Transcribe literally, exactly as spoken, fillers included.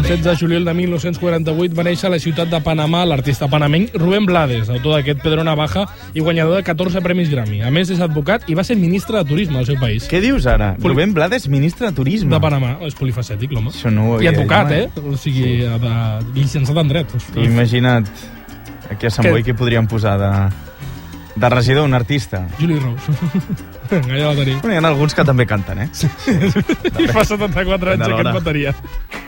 setze de juliol de mil nou-cents quaranta-vuit va néixer a la ciutat de Panamà l'artista panamenc Rubén Blades, autor d'aquest Pedro Navaja i guanyador de catorze premis Grammy. A més, és advocat i va ser ministre de Turisme del seu país. Què dius ara? Poli... Rubén Blades, ministre de Turisme. De Panamà. És polifacètic, l'home. Això no ho I advocat, mai. eh? O sigui, sí. de... llicenciat en dret. Tu imagina't aquí a Sant Boi que podríem posar de... de regidor, un artista. Juli Rose. Vinga, ja la tenim. Bueno, hi ha alguns que també canten, eh? I fa setanta-quatre anys aquest bateria.